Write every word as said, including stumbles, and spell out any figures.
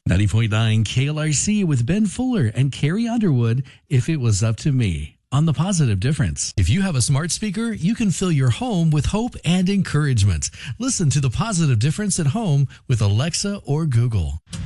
ninety point nine K L R C with Ben Fuller and Carrie Underwood, If It Was Up to Me, on The Positive Difference. If you have a smart speaker, you can fill your home with hope and encouragement. Listen to The Positive Difference at home with Alexa or Google.